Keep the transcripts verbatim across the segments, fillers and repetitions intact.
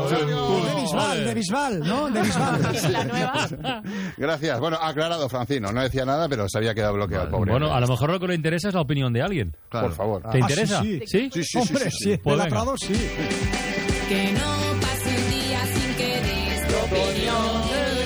De Bisbal, de Bisbal, ¿no? De Bisbal. La nueva. Gracias. Bueno, aclarado, Francino. No decía nada, pero se había quedado bloqueado el pobre. Bueno, a lo mejor lo que le interesa es la opinión de alguien. Claro. Por favor. ¿Te Ah, interesa? sí, ¿Sí? Sí, sí, Hombre, sí, sí, sí. sí. Pues De la venga. Prado, sí. Que no pase un día sin que des tu opinión.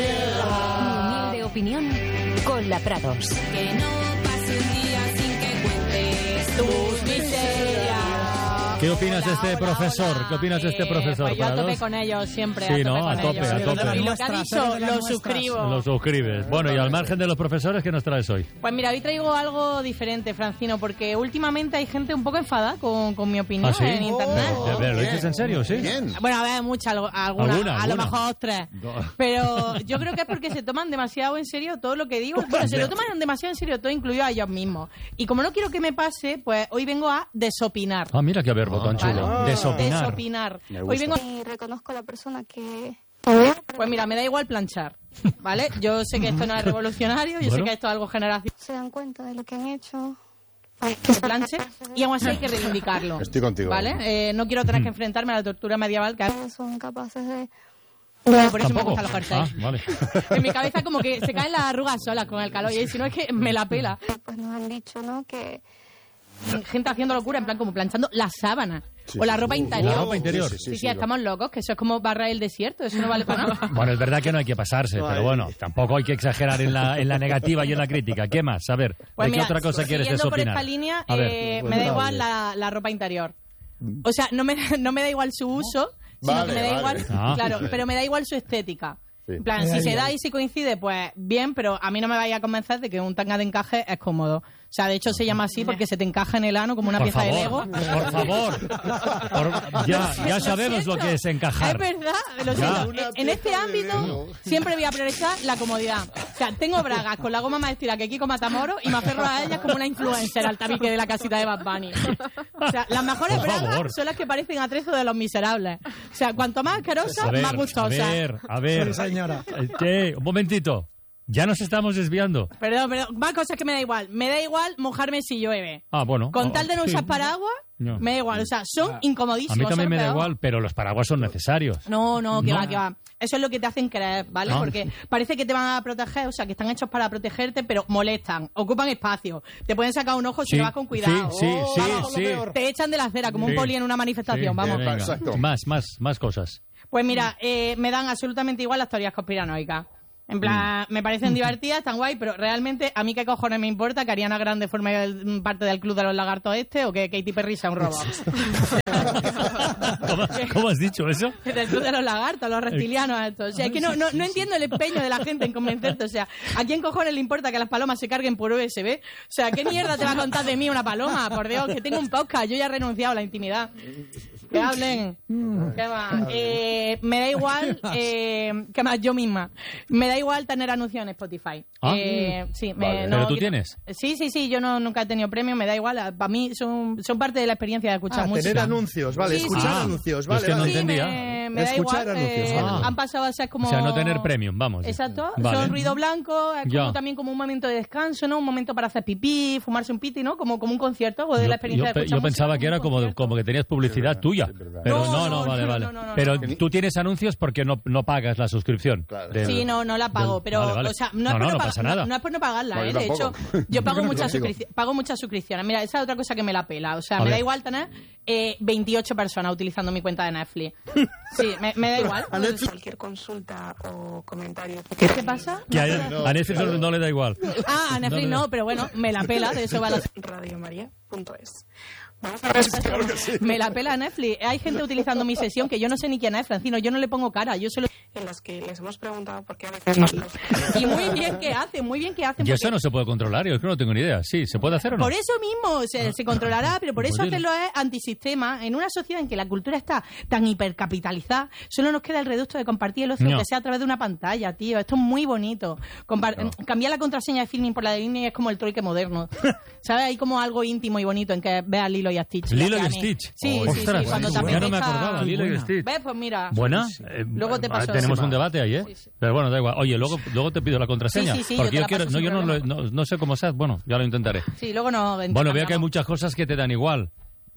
Mi humilde opinión con la Prados. Que no pase un día sin que cuentes tus miserias. ¿Qué opinas de este Hola, profesor? hola. ¿Qué opinas de este Eh, profesor? Pues yo a para tope dos? con ellos siempre. Sí, a tope ¿no? con A tope, ellos. a tope. Y lo que ha Nuestras, dicho, de las lo nuestras. suscribo. Lo suscribes. Bueno, y al margen de los profesores, ¿qué nos traes hoy? Pues mira, hoy traigo algo diferente, Francino, porque últimamente hay gente un poco enfadada con, con mi opinión ¿Ah, sí? en internet. A ver, ¿lo dices en serio? ¿Sí? Bien. Bueno, a ver, muchas, algo- alguna, ¿Alguna, a lo alguna? mejor tres. Pero yo creo que es porque se toman demasiado en serio todo lo que digo. Bueno, se lo toman demasiado en serio todo, incluido a ellos mismos. Y como no quiero que me pase, pues hoy vengo a desopinar. Ah, mira qué verbo tan chulo. ¿Vale? Desopinar. Desopinar. Me Hoy gusta. vengo... Y reconozco a la persona que... Pues mira, me da igual planchar, ¿vale? Yo sé que esto no es revolucionario, yo Bueno. sé que esto es algo generacional, se dan cuenta de lo que han hecho. que se planche, y aún así hay que reivindicarlo. Estoy contigo. ¿Vale? Eh, no quiero tener que enfrentarme a la tortura medieval que hay. Son capaces de... Por eso me ¿Tampoco? gustan los jerseys. Ah, vale. En mi cabeza como que se caen las arrugas solas con el calor, y si no es que me la pela. Pues nos han dicho, ¿no? Que Gente haciendo locura, en plan como planchando la sábana Sí, o la sí. ropa Uh, interior. la ropa interior. Sí, sí, estamos locos, que eso es como barra el desierto, eso no vale para nada. Bueno, es verdad que no hay que pasarse, pero bueno, tampoco hay que exagerar en la, en la negativa y en la crítica. ¿Qué más? A ver, Pues ¿de mira, qué otra cosa quieres siguiendo por desopinar? esta línea, A ver. eh, me da igual la, la ropa interior. O sea, no me, da- no me da igual su uso, sino Vale, que me da vale. igual, Ah. claro, pero me da igual su estética. Sí. En plan, Me da si se igual. da y si coincide, pues bien, pero a mí no me vaya a convencer de que un tanga de encaje es cómodo. O sea, de hecho se llama así porque se te encaja en el ano como una Por pieza de favor, Lego. por favor. Por- ya, ya sabemos lo que es encajar. Es verdad, lo Ya. siento. En este ámbito siempre voy a priorizar la comodidad. O sea, tengo bragas con la goma más estira que Kiko Matamoros y me aferro a ellas como una influencer al tabique de la casita de Bad Bunny. O sea, las mejores Por bragas favor. son las que parecen atrezo de los miserables. O sea, cuanto más asquerosas, A ver, más a gustosas. ver, a ver. Sí, señora. Eh, ¿qué? Un momentito. Ya nos estamos desviando. Perdón, perdón, más cosas que me da igual. Me da igual mojarme si llueve. Ah, bueno. Con tal de no Sí. usar paraguas, No. me da igual. O sea, son A incomodísimos. mí también son me da peor. igual, pero los paraguas son necesarios. No, no, que No. va, que va. Eso es lo que te hacen creer, ¿vale? No. Porque parece que te van a proteger, o sea, que están hechos para protegerte, pero molestan, ocupan espacio. Te pueden sacar un ojo si Sí, no vas con cuidado. sí, sí, Oh, sí, vamos, sí. lo peor. Te echan de la acera como Sí. un poli en una manifestación, Sí, vamos. venga. Exacto. Más, más, más cosas. Pues mira, eh, me dan absolutamente igual las teorías conspiranoicas. En plan, me parecen divertidas, tan guay, pero realmente a mí qué cojones me importa que Ariana Grande forme el- parte del club de los lagartos este o que Katy Perry sea un robot. ¿Cómo, cómo has dicho eso? Del club de los lagartos, los reptilianos estos. O sea, es que no, no, no entiendo el empeño de la gente en convencerte. O sea, ¿a quién cojones le importa que las palomas se carguen por U S B? O sea, ¿qué mierda te va a contar de mí una paloma? Por Dios, que tengo un podcast, yo ya he renunciado a la intimidad. Que hablen. ¿Qué más? Eh, me da igual, eh, ¿qué más? Yo misma. Me da igual tener anuncios en Spotify. Ah. Eh, sí, me, Vale. no ¿Pero tú quiero- tienes? Sí, sí, sí, yo no, nunca he tenido premio, me da igual. Para mí son, son parte de la experiencia de escuchar Ah, música. tener anuncios, vale, Sí, escuchar sí. anuncios, Yo vale, es que no vale. Sí, entendía. me, me da Escuchar igual. anuncios, eh, vale. Han pasado a ser como... O sea, no tener premium, vamos. Exacto, Vale. son ruido blanco, es como Ya. también como un momento de descanso, ¿no? Un momento para hacer pipí, fumarse un piti, ¿no? Como, como un concierto, o de Yo, la experiencia yo de pe- escuchar yo pensaba música, que era un como, concierto. como que tenías publicidad verdad, tuya. es verdad. Pero No, no, no, no, vale, no, vale. no, no, no, Pero no. tú tienes anuncios porque no, no pagas la suscripción. Claro. del- Sí, no, no la pago, del- pero, vale, vale. o sea, no, no, es por no, no, no pagar- pasa nada. no es por no pagarla, No, ¿eh? yo De hecho, tampoco. yo pago Yo no muchas, contigo. suscripci- pago muchas suscripciones. Mira, esa es otra cosa que me la pela. O sea, A me ver. da igual tener eh, veintiocho personas utilizando mi cuenta de Netflix. Sí, me, me da igual. cualquier consulta o comentario. ¿Qué pasa? Que a, a Netflix no, no le da igual. Ah, a Netflix No, no. no, pero bueno, me la pela, de eso va la... radiomaria punto es. Me la pela Netflix. Hay gente utilizando mi sesión que yo no sé ni quién es, Francino. Yo no le pongo cara. Yo solo... En las que les hemos preguntado por qué a veces nos los... Y muy bien que hace, muy bien que hace. Y porque- eso no se puede controlar, yo es que no tengo ni idea. Sí, ¿se puede hacer o no? Por eso mismo se, se controlará, pero por eso Oye. hacerlo es antisistema. En una sociedad en que la cultura está tan hipercapitalizada, solo nos queda el reducto de compartir el ocio, No. que sea a través de una pantalla, tío. Esto es muy bonito. Compar- Cambiar la contraseña de filming por la de Disney es como el trueque moderno. ¿Sabes? Hay como algo íntimo y bonito en que veas Lilo y Stitch. Lilo y Gracias, Ani. Stitch. Sí, Oh, sí, ostras, sí. Cuando te ya no me apetezca- acordaba, Lilo y Buena. Stitch. ¿Ves? Pues mira. ¿Buena? Eh, Luego te paso. Tenemos Sí, un debate ahí, ¿eh? Sí, sí. Pero bueno, da igual. Oye, luego, luego te pido la contraseña. Sí, sí, sí, yo porque te yo, la quiero, paso no, sin yo no, lo- problema. no, no sé cómo sea. Bueno, ya lo intentaré. Sí, luego no... Bueno, veo que hay muchas cosas que te dan igual.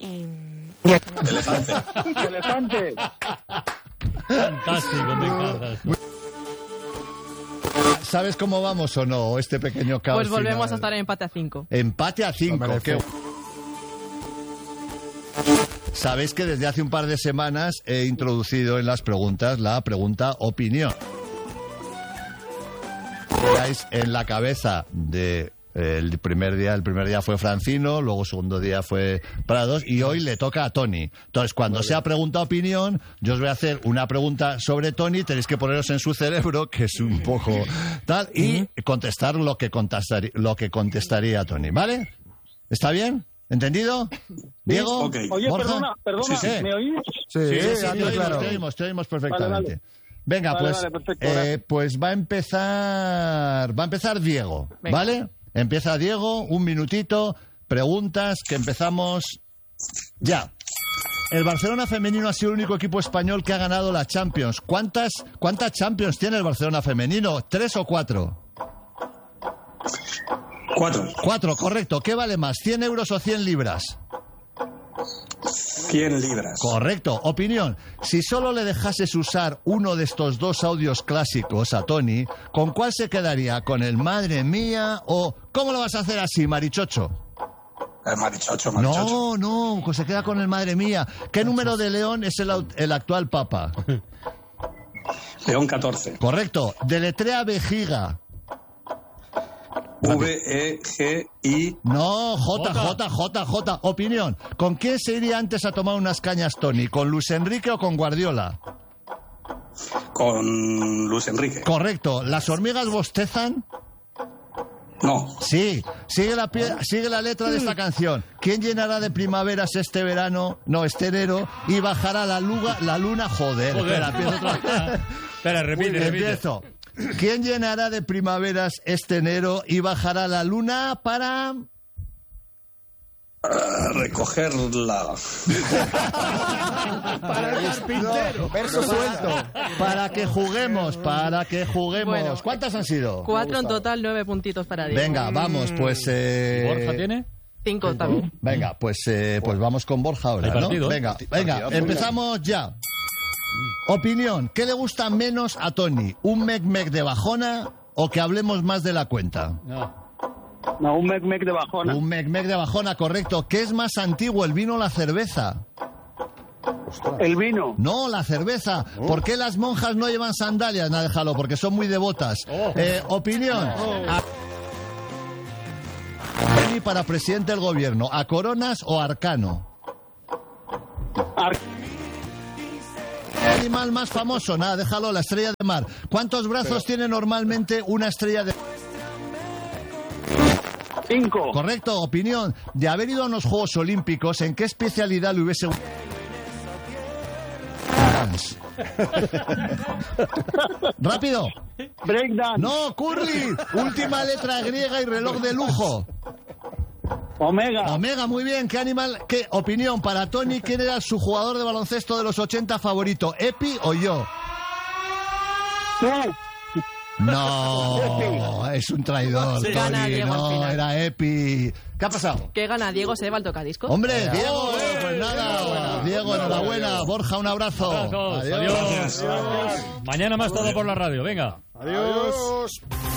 y... Elefante. Elefante. Fantástico, me encanta. ¿Sabes cómo vamos o no? Este pequeño caos. Pues volvemos final. a estar en empate a cinco. Empate a cinco. Lo merece. Qué... Sabéis que desde hace un par de semanas he introducido en las preguntas la pregunta opinión. Estáis en la cabeza de... El primer día, el primer día fue Francino, luego el segundo día fue Prados y hoy le toca a Tony. Entonces, cuando vale. sea pregunta opinión, yo os voy a hacer una pregunta sobre Tony, tenéis que poneros en su cerebro, que es un poco tal, y contestar lo que contestaría, lo que contestaría Tony, ¿vale? ¿Está bien? ¿Entendido? ¿Diego? Okay. Oye, ¿Borja? perdona, perdona, Sí, sí. ¿me oís? Sí, Sí, sí, sí, te oímos, claro. te oímos, te oímos perfectamente. Vale, vale. Venga, Vale, pues, vale, perfecto, eh, gracias. pues va a empezar, va a empezar Diego, Venga. ¿vale? Empieza Diego, un minutito, preguntas, que empezamos ya. El Barcelona femenino ha sido el único equipo español que ha ganado la Champions. ¿Cuántas, cuántas Champions tiene el Barcelona femenino? ¿Tres o cuatro? Cuatro. Cuatro, correcto. ¿Qué vale más, cien euros o cien libras? cien libras. Correcto. Opinión. Si solo le dejases usar uno de estos dos audios clásicos a Tony, ¿con cuál se quedaría? ¿Con el madre mía o cómo lo vas a hacer así, Marichocho? El marichocho, marichocho. No, no, pues se queda con el madre mía. ¿Qué número de León es el, au- el actual papa? León catorce. Correcto. Deletrea vejiga. V E G I. No, J, J, J, J. Opinión. ¿Con quién se iría antes a tomar unas cañas, Tony? ¿Con Luis Enrique o con Guardiola? Con Luis Enrique. Correcto. ¿Las hormigas bostezan? No. Sí. Sigue la, pie- sigue la letra de esta canción. ¿Quién llenará de primaveras este verano, no, este enero, y bajará la, luga, la luna? Joder, Joder. espera, empiezo otra vez. Espera, repite, repite. Empiezo. ¿Quién llenará de primaveras este enero y bajará la luna para...? Uh, recogerla. Para el carpintero. Verso suelto. Para que juguemos, para que juguemos. Bueno. ¿Cuántas han sido? Cuatro en total, nueve puntitos para Diego. Venga, vamos, pues... Eh... ¿Borja tiene? Cinco también. Venga, pues, eh, pues vamos con Borja ahora, Hay ¿no? partido, ¿eh? Venga, venga, empezamos ya. Opinión, ¿qué le gusta menos a Tony? ¿Un mec-mec de bajona o que hablemos más de la cuenta? No. No, un mec-mec de bajona. Un mec-mec de bajona, correcto. ¿Qué es más antiguo, el vino o la cerveza? El vino. No, la cerveza. ¿Por qué las monjas no llevan sandalias? No, déjalo, porque son muy devotas. Eh, opinión. A... Tony para presidente del gobierno, ¿a Coronas o Arcano? Ar- Animal más famoso, nada, déjalo, la estrella de mar. ¿Cuántos brazos tiene normalmente una estrella de... Cinco. Correcto, opinión. De haber ido a unos Juegos Olímpicos, ¿en qué especialidad le hubiese... Dance. Rápido. Breakdance. No, curly. Última letra griega y reloj de lujo. Omega. Omega, muy bien. ¿Qué animal, qué opinión para Tony? ¿Quién era su jugador de baloncesto de los ochenta favorito? ¿Epi o yo? Tú. No, es un traidor, Sí. Tony. Gana Diego al No, final. era Epi. ¿Qué ha pasado? ¿Qué gana Diego? ¿Se lleva el tocadisco? Hombre, Diego, pues nada. Diego, enhorabuena. Borja, un abrazo. Abrazos, adiós. Mañana más todo por la radio, venga. Adiós.